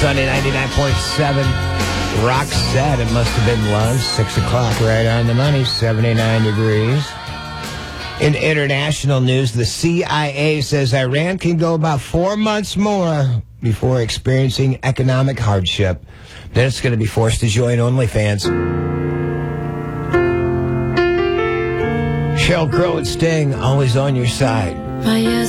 Sunday 99.7. Roxette, it must have been love. 6 o'clock, right on the money, 79 degrees. In international news, the CIA says Iran can go about 4 months more before experiencing economic hardship. Then it's going to be forced to join OnlyFans. Sheryl Crow and Sting, always on your side. My